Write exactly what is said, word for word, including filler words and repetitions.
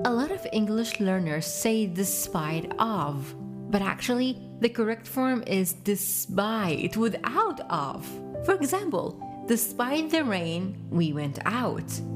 A lot of English learners say despite of, but actually, the correct form is despite without of. For example, despite the rain, we went out.